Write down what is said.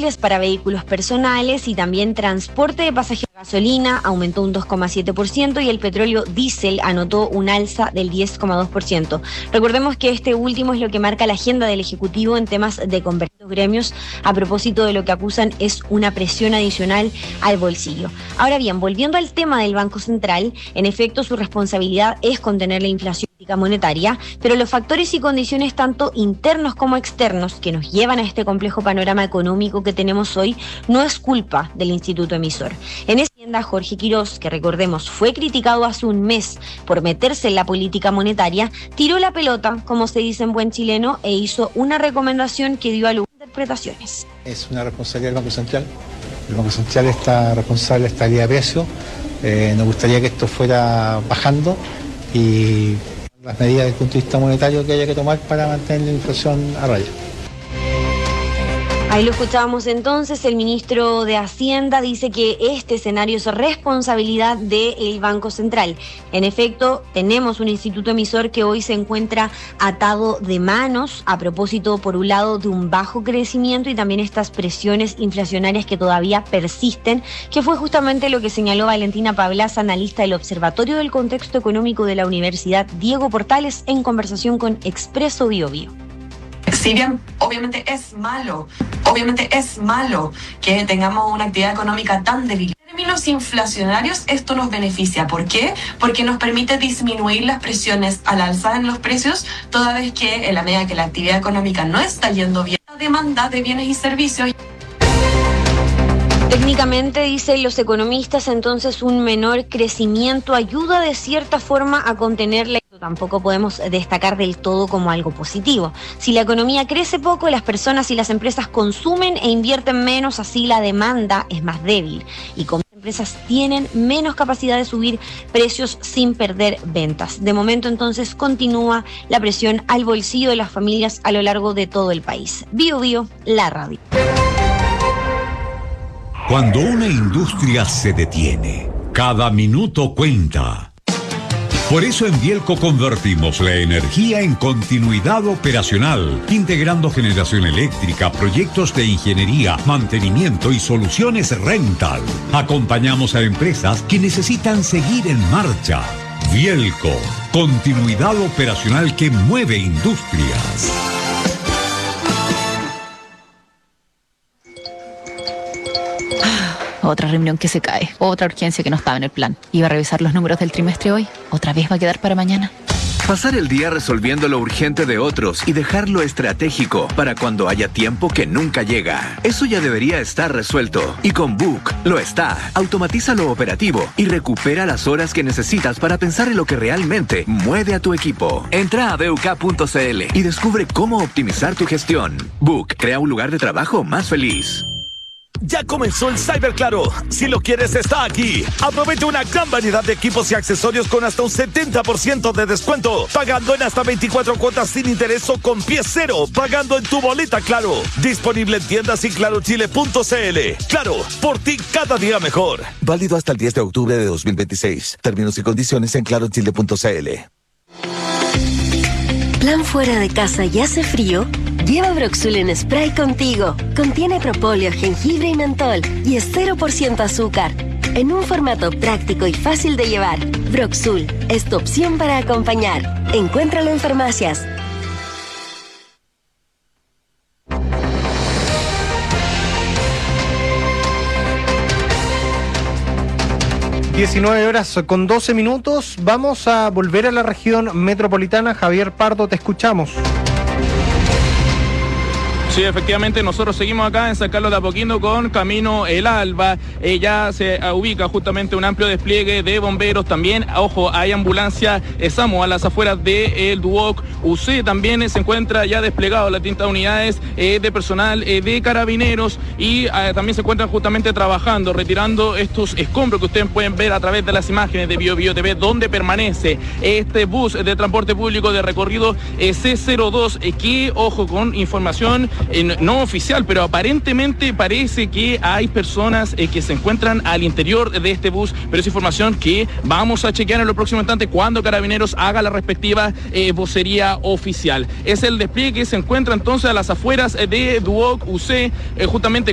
combustibles para vehículos personales y también transporte de pasajeros. La gasolina aumentó un 2,7% y el petróleo diésel anotó un alza del 10,2%. Recordemos que este último es lo que marca la agenda del Ejecutivo en temas de convertir los gremios a propósito de lo que acusan es una presión adicional al bolsillo. Ahora bien, volviendo al tema del Banco Central, en efecto su responsabilidad es contener la inflación monetaria, pero los factores y condiciones tanto internos como externos que nos llevan a este complejo panorama económico que tenemos hoy no es culpa del instituto emisor. En esa tienda, Jorge Quirós, que recordemos fue criticado hace un mes por meterse en la política monetaria, tiró la pelota, como se dice en buen chileno, e hizo una recomendación que dio a lugar a interpretaciones. Es una responsabilidad del Banco Central. El Banco Central está responsable de la estabilidad de precios. Nos gustaría que esto fuera bajando y las medidas desde el punto de vista monetario que haya que tomar para mantener la inflación a raya. Ahí lo escuchábamos entonces, el ministro de Hacienda dice que este escenario es responsabilidad del Banco Central. En efecto, tenemos un instituto emisor que hoy se encuentra atado de manos a propósito, por un lado, de un bajo crecimiento y también estas presiones inflacionarias que todavía persisten, que fue justamente lo que señaló Valentina Pablaza, analista del Observatorio del Contexto Económico de la Universidad Diego Portales, en conversación con Expreso BioBio. Si bien obviamente es malo que tengamos una actividad económica tan débil. En términos inflacionarios, esto nos beneficia. ¿Por qué? Porque nos permite disminuir las presiones al alza en los precios, toda vez que en la medida que la actividad económica no está yendo bien, la demanda de bienes y servicios. Técnicamente, dicen los economistas, entonces un menor crecimiento ayuda de cierta forma a contener la... Tampoco podemos destacar del todo como algo positivo. Si la economía crece poco, las personas y las empresas consumen e invierten menos, así la demanda es más débil. Y como las empresas tienen menos capacidad de subir precios sin perder ventas. De momento, entonces, continúa la presión al bolsillo de las familias a lo largo de todo el país. BioBio, la radio. Cuando una industria se detiene, cada minuto cuenta. Por eso en Bielco convertimos la energía en continuidad operacional, integrando generación eléctrica, proyectos de ingeniería, mantenimiento y soluciones rental. Acompañamos a empresas que necesitan seguir en marcha. Bielco, continuidad operacional que mueve industrias. Otra reunión que se cae, otra urgencia que no estaba en el plan. Iba a revisar los números del trimestre hoy, otra vez va a quedar para mañana. Pasar el día resolviendo lo urgente de otros y dejarlo estratégico para cuando haya tiempo que nunca llega. Eso ya debería estar resuelto. Y con Book lo está. Automatiza lo operativo y recupera las horas que necesitas para pensar en lo que realmente mueve a tu equipo. Entra a BUK.cl y descubre cómo optimizar tu gestión. Book crea un lugar de trabajo más feliz. Ya comenzó el Cyber Claro. Si lo quieres, está aquí. Aprovecha una gran variedad de equipos y accesorios con hasta un 70% de descuento. Pagando en hasta 24 cuotas sin interés o con pie cero. Pagando en tu boleta Claro. Disponible en tiendas y clarochile.cl. Claro, por ti cada día mejor. Válido hasta el 10 de octubre de 2026. Términos y condiciones en clarochile.cl. ¿Plan fuera de casa y hace frío? Lleva Broxul en spray contigo. Contiene propóleo, jengibre y mentol y es 0% azúcar. En un formato práctico y fácil de llevar, Broxul es tu opción para acompañar. Encuéntralo en farmacias. (19:12). Vamos a volver a la región metropolitana. Javier Pardo, te escuchamos. Sí, efectivamente, nosotros seguimos acá en San Carlos de Apoquindo con Camino El Alba. Ya se ubica justamente un amplio despliegue de bomberos. También, ojo, hay ambulancia SAMU a las afueras del Duoc UC. También se encuentra ya desplegado las distintas unidades de personal de carabineros y también se encuentran justamente trabajando, retirando estos escombros que ustedes pueden ver a través de las imágenes de BioBio TV, donde permanece este bus de transporte público de recorrido C02, que, ojo, con información no oficial, pero aparentemente parece que hay personas que se encuentran al interior de este bus, pero es información que vamos a chequear en los próximos instantes cuando Carabineros haga la respectiva vocería oficial. Es el despliegue que se encuentra entonces a las afueras de Duoc UC, justamente